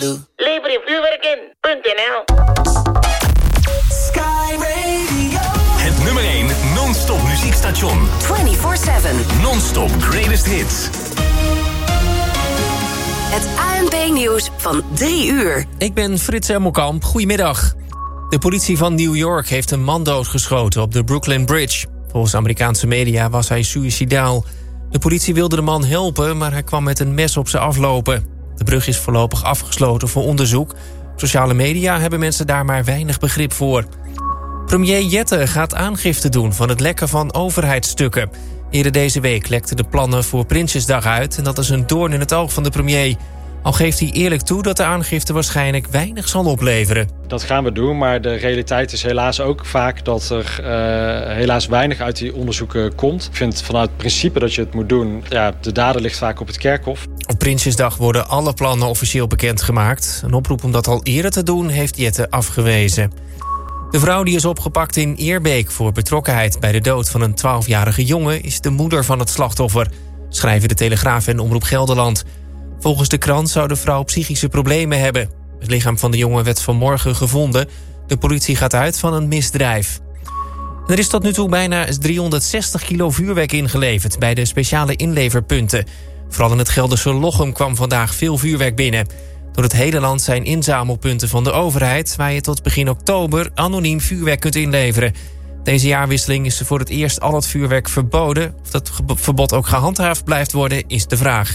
Lever je vuurwerk in.nl. Sky Radio. Het nummer 1 non-stop muziekstation. 24/7. Non-stop greatest hits. Het ANP-nieuws van 3 uur. Ik ben Frits Hemelkamp. Goedemiddag. De politie van New York heeft een man doodgeschoten op de Brooklyn Bridge. Volgens Amerikaanse media was hij suïcidaal. De politie wilde de man helpen, maar hij kwam met een mes op ze aflopen. De brug is voorlopig afgesloten voor onderzoek. Op sociale media hebben mensen daar maar weinig begrip voor. Premier Jette gaat aangifte doen van het lekken van overheidsstukken. Eerder deze week lekten de plannen voor Prinsjesdag uit en dat is een doorn in het oog van de premier. Al geeft hij eerlijk toe dat de aangifte waarschijnlijk weinig zal opleveren. Dat gaan we doen, maar de realiteit is helaas ook vaak dat er helaas weinig uit die onderzoeken komt. Ik vind vanuit het principe dat je het moet doen, ja, de dader ligt vaak op het kerkhof. Op Prinsjesdag worden alle plannen officieel bekendgemaakt. Een oproep om dat al eerder te doen heeft Jette afgewezen. De vrouw die is opgepakt in Eerbeek voor betrokkenheid bij de dood van een 12-jarige jongen is de moeder van het slachtoffer, schrijven de Telegraaf en Omroep Gelderland. Volgens de krant zou de vrouw psychische problemen hebben. Het lichaam van de jongen werd vanmorgen gevonden. De politie gaat uit van een misdrijf. Er is tot nu toe bijna 360 kilo vuurwerk ingeleverd bij de speciale inleverpunten. Vooral in het Gelderse Lochem kwam vandaag veel vuurwerk binnen. Door het hele land zijn inzamelpunten van de overheid, waar je tot begin oktober anoniem vuurwerk kunt inleveren. Deze jaarwisseling is voor het eerst al het vuurwerk verboden. Of dat verbod ook gehandhaafd blijft worden, is de vraag.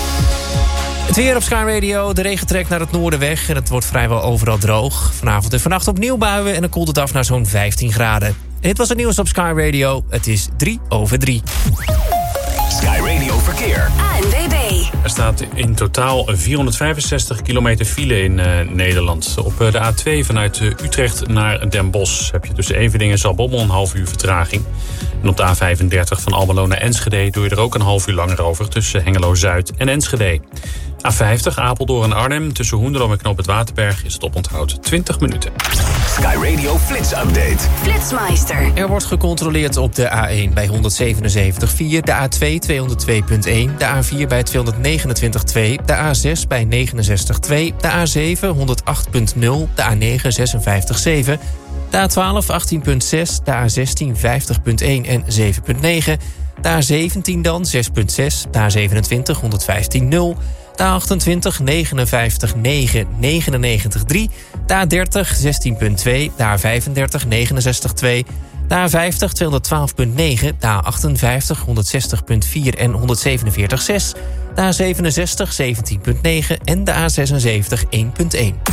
Het weer op Sky Radio. De regen trekt naar het noorden weg en het wordt vrijwel overal droog. Vanavond en vannacht opnieuw buien en dan koelt het af naar zo'n 15 graden. En dit was het nieuws op Sky Radio. Het is 3:03. Sky Radio Verkeer. ANWB. Er staat in totaal 465 kilometer file in Nederland. Op de A2 vanuit Utrecht naar Den Bosch heb je tussen Everdingen en Zaltbommel een half uur vertraging. En op de A35 van Almelo naar Enschede doe je er ook een half uur langer over tussen Hengelo-Zuid en Enschede. A50 Apeldoorn en Arnhem tussen Hoenderloo en Knoop het Waterberg is het oponthoud 20 minuten. Sky Radio Flits Update. Flitsmeister. Er wordt gecontroleerd op de A1 bij 177,4, de A2 202,1, de A4 bij 229,2, de A6 bij 69,2, de A7 108,0, de A9 56,7, de A12 18,6, de A16 50,1 en 7,9, de A17 dan 6,6, de A27 115,0, de A28 59,9, 99,3, de A30 16,2, de A35 69,2, de A50 212,9, de A58 160,4 en 147,6, de A67 17,9 en de A76 1,1.